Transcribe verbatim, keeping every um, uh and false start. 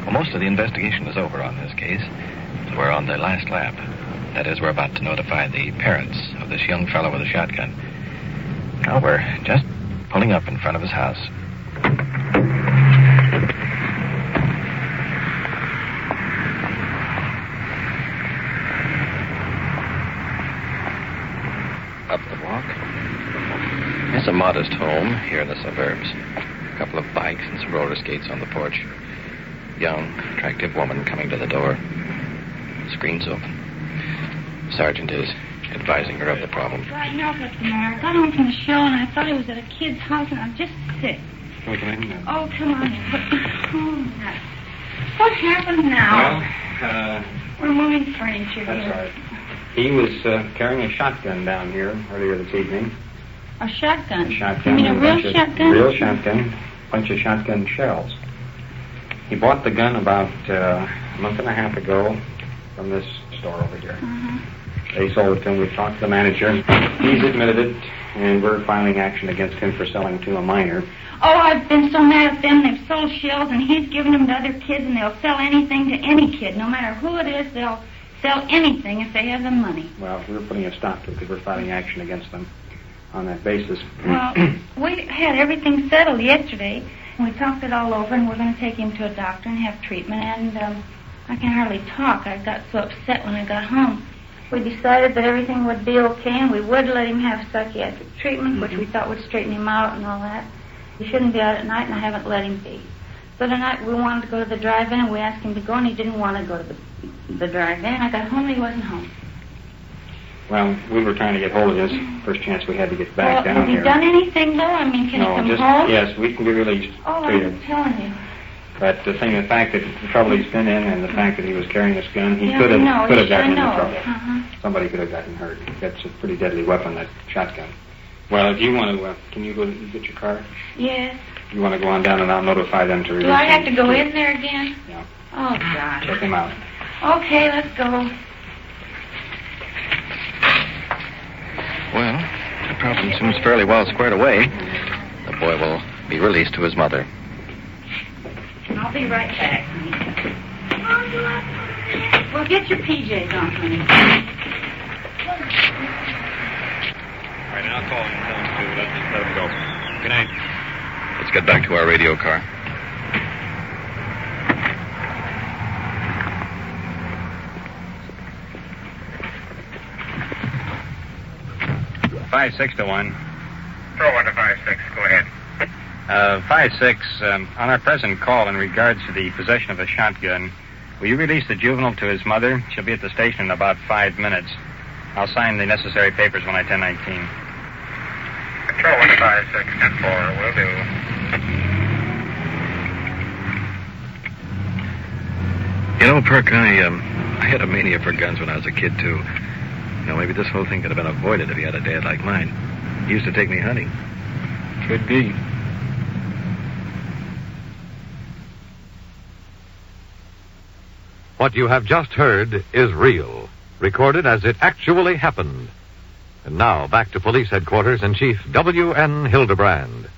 Well, most of the investigation is over on this case. We're on the last lap. That is, we're about to notify the parents of this young fellow with a shotgun. Now we're just pulling up in front of his house. Up the walk. It's a modest home here in the suburbs. A couple of bikes and some roller skates on the porch. Young, attractive woman coming to the door. Screen's open. Sergeant is advising her of the problem. I know what's the matter. I got home from the show and I thought he was at a kid's house and I'm just sick. Can we come in? Oh, come on. Oh, what happened now? Well, uh... We're moving furniture That's here. right. He was uh, carrying a shotgun down here earlier this evening. A shotgun? A shotgun. You mean a real shotgun? Real shotgun. A bunch of shotgun shells. He bought the gun about uh, a month and a half ago from this store over here. Uh-huh. They sold it to him. We talked to the manager. He's admitted it, and we're filing action against him for selling to a minor. Oh, I've been so mad at them. They've sold shells, and he's given them to other kids, and they'll sell anything to any kid. No matter who it is, they'll sell anything if they have the money. Well, we're putting a stop to it because we're filing action against them on that basis. Well, we had everything settled yesterday. We talked it all over, and we're going to take him to a doctor and have treatment, and um, I can hardly talk. I got so upset when I got home. We decided that everything would be okay, and we would let him have psychiatric treatment, mm-hmm. which we thought would straighten him out and all that. He shouldn't be out at night, and I haven't let him be. So tonight we wanted to go to the drive-in, and we asked him to go, and he didn't want to go to the, the drive-in. I got home, and he wasn't home. Well, we were trying to get hold of his first chance we had to get back well, down has he here. done anything, though? I mean, can no, he come just, home? Yes, we can be released. Oh, freedom. I'm telling you. But the thing, the fact that the trouble he's been in and the fact that he was carrying this gun, he yeah, could have know, could have sure gotten into know. trouble. Uh-huh. Somebody could have gotten hurt. That's a pretty deadly weapon, that shotgun. Well, if you want to, uh, can you go get your car? Yes. You want to go on down and I'll notify them to release Do I have him. to go in there again? Yeah. Oh, God. Check him out. Okay, let's go. Well, the problem seems fairly well squared away. The boy will be released to his mother. I'll be right back, honey. Well, get your P Js on, honey. All right, now I'll call him and tell him to let, let him go. Good night. Let's get back to our radio car. Five six to one. Throw one to five six. Go ahead. Uh, five six. Um, on our present call in regards to the possession of a shotgun, will you release the juvenile to his mother? She'll be at the station in about five minutes. I'll sign the necessary papers when I ten nineteen. Control one to five six ten four. Will do. You know, Perk, I um, I had a mania for guns when I was a kid too. You know, maybe this whole thing could have been avoided if he had a dad like mine. He used to take me hunting. Could be. What you have just heard is real, recorded as it actually happened. And now, back to police headquarters and Chief W N Hildebrand.